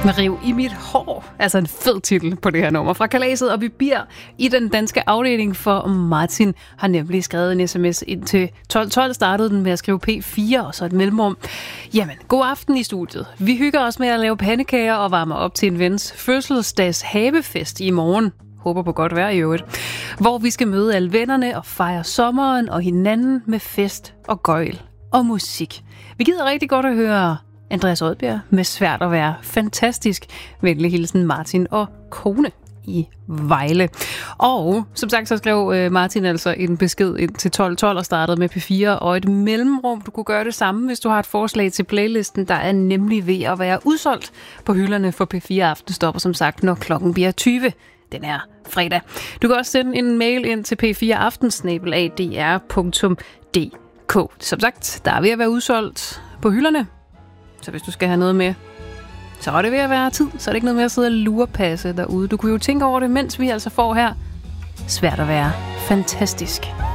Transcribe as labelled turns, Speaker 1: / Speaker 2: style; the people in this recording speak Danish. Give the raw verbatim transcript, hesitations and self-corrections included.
Speaker 1: Riv i mit hår. Altså en fed titel på det her nummer fra Kalaset, og vi bliver i den danske afdeling, for Martin har nemlig skrevet en sms ind til tolv tolv, startede den med at skrive P fire og så et mellemrum. Jamen, god aften i studiet. Vi hygger os med at lave pandekager og varmer op til en vens fødselsdags havefest i morgen. Håber på godt vejr i øvrigt. Hvor vi skal møde alle vennerne og fejre sommeren og hinanden med fest og gøjl og musik. Vi gider rigtig godt at høre Andreas Odbjerg med Svært at være fantastisk. Venlig hilsen Martin og kone i Vejle. Og som sagt, så skrev Martin altså en besked ind til tolv tolv og startede med P fire og et mellemrum. Du kunne gøre det samme, hvis du har et forslag til playlisten, der er nemlig ved at være udsolgt på hylderne for P fire Aften. Stopper som sagt, når klokken bliver tyve. Den er fredag. Du kan også sende en mail ind til p fire aften snabel-a d r punktum d k. Som sagt, der er ved at være udsolgt på hylderne. Så hvis du skal have noget med, så er det ved at være tid. Så er det ikke noget med at sidde og lurepasse derude. Du kunne jo tænke over det, mens vi altså får her Svært at være fantastisk.